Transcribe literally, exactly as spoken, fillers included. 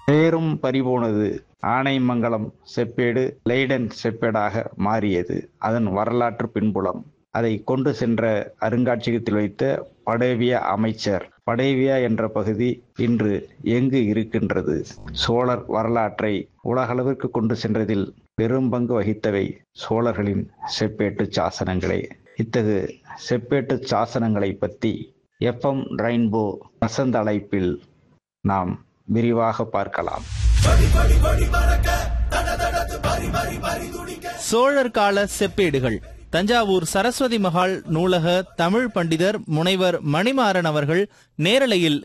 பெயரும் பறிபோனது. ஆனைமங்கலம் செப்பேடு லெய்டன் செப்பேடாக மாறியது. அதன் வரலாற்று பின்புலம் அதை கொண்டு சென்ற அருங்காட்சியகத்தில் வைத்த படேவியா அமைச்சர். படேவியா என்ற பகுதி இன்று எங்கு இருக்கின்றது? சோழர் வரலாற்றை உலகளவிற்கு கொண்டு சென்றதில் பெரும் பங்கு வகித்தவை சோழர்களின் செப்பேட்டு சாசனங்களே. இத்தகு செப்பேட்டு சாசனங்களை பற்றி எஃப்எம் ரெயின்போ வசந்த அழைப்பில் நாம் விரிவாக பார்க்கலாம். சோழர் கால செப்பேடுகள். தஞ்சாவூர் சரஸ்வதி மகால் நூலக தமிழ் பண்டிதர் முனைவர் மணிமாறன் அவர்கள் நேரலையில்